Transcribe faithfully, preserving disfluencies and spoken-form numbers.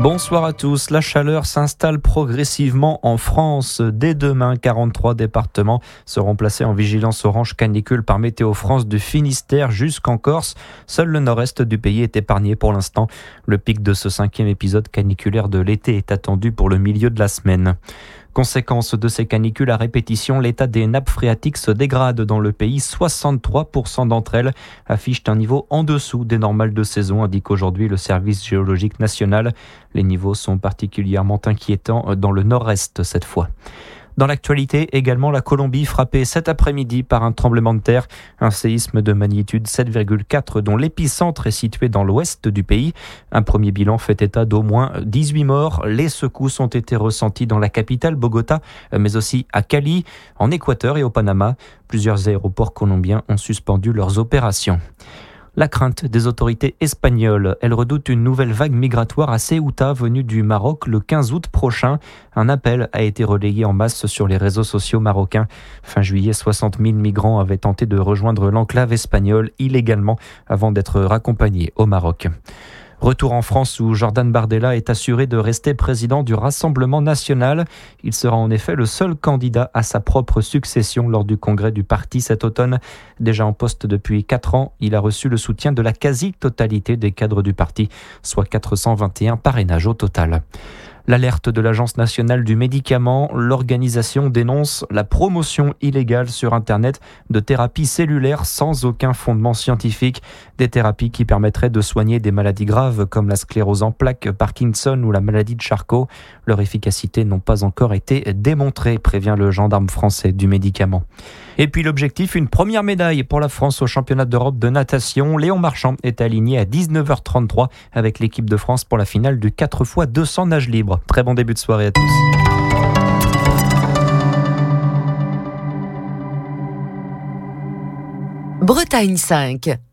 Bonsoir à tous. La chaleur s'installe progressivement en France. Dès demain, quarante-trois départements seront placés en vigilance orange canicule par Météo France du Finistère jusqu'en Corse. Seul le nord-est du pays est épargné pour l'instant. Le pic de ce cinquième épisode caniculaire de l'été est attendu pour le milieu de la semaine. Conséquence de ces canicules à répétition, l'état des nappes phréatiques se dégrade dans le pays. soixante-trois pour cent d'entre elles affichent un niveau en dessous des normales de saison, indique aujourd'hui le service géologique national. Les niveaux sont particulièrement inquiétants dans le nord-est cette fois. Dans l'actualité, également la Colombie frappée cet après-midi par un tremblement de terre, un séisme de magnitude sept virgule quatre dont l'épicentre est situé dans l'ouest du pays. Un premier bilan fait état d'au moins dix-huit morts. Les secousses ont été ressenties dans la capitale Bogota, mais aussi à Cali, en Équateur et au Panama. Plusieurs aéroports colombiens ont suspendu leurs opérations. La crainte des autorités espagnoles. Elles redoutent une nouvelle vague migratoire à Ceuta venue du Maroc le quinze août prochain. Un appel a été relayé en masse sur les réseaux sociaux marocains. Fin juillet, soixante mille migrants avaient tenté de rejoindre l'enclave espagnole illégalement avant d'être raccompagnés au Maroc. Retour en France où Jordan Bardella est assuré de rester président du Rassemblement national. Il sera en effet le seul candidat à sa propre succession lors du congrès du parti cet automne. Déjà en poste depuis quatre ans, il a reçu le soutien de la quasi-totalité des cadres du parti, soit quatre cent vingt et un parrainages au total. L'alerte de l'Agence nationale du médicament, l'organisation dénonce la promotion illégale sur Internet de thérapies cellulaires sans aucun fondement scientifique. Des thérapies qui permettraient de soigner des maladies graves comme la sclérose en plaques, Parkinson ou la maladie de Charcot. Leur efficacité n'ont pas encore été démontrées, prévient le gendarme français du médicament. Et puis l'objectif, une première médaille pour la France au championnat d'Europe de natation. Léon Marchand est aligné à dix-neuf heures trente-trois avec l'équipe de France pour la finale du quatre fois deux cents nage libre. Très bon début de soirée à tous. Bretagne cinq.